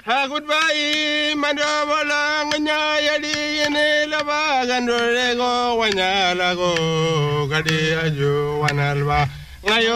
goodbye, Mandobola, Yadi, and Lava, Gandorego, Wanyalago, Gadi, Aju, Wanalva.